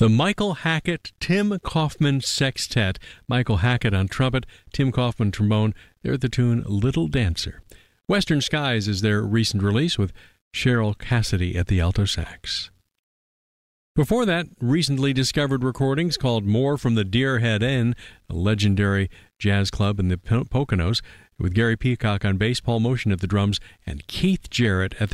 The Michael Hackett-Tim Kaufman Sextet. Michael Hackett on trumpet, Tim Kaufman trombone. They're the tune Little Dancer. Western Skies is their recent release with Cheryl Cassidy at the alto sax. Before that, recently discovered recordings called More from the Deerhead Inn, a legendary jazz club in the Poconos, with Gary Peacock on bass, Paul Motion at the drums, and Keith Jarrett at the